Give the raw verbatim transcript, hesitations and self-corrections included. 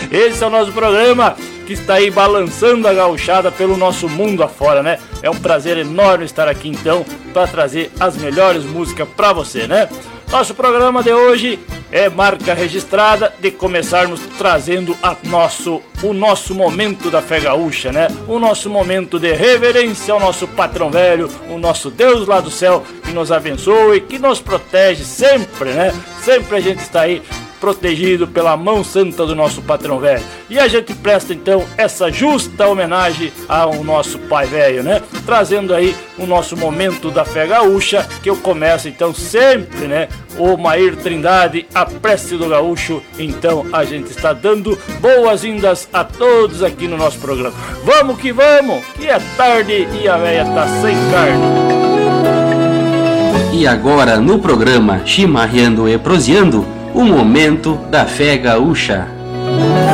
Esse é o nosso programa que está aí balançando a gauchada pelo nosso mundo afora, né? É um prazer enorme estar aqui então para trazer as melhores músicas para você, né? Nosso programa de hoje é marca registrada de começarmos trazendo a nosso, o nosso momento da fé gaúcha, né? O nosso momento de reverência ao nosso patrão velho, o nosso Deus lá do céu, que nos abençoe, que nos protege sempre, né? Sempre a gente está aí protegido pela mão santa do nosso patrão velho. E a gente presta então essa justa homenagem ao nosso pai velho, né? Trazendo aí o nosso momento da fé gaúcha, que eu começo então sempre, né? O Mair Trindade, a prece do gaúcho. Então a gente está dando boas-vindas a todos aqui no nosso programa. Vamos que vamos, que é tarde e a véia tá sem carne. E agora no programa Chimarreando e Proseando, o momento da fé gaúcha.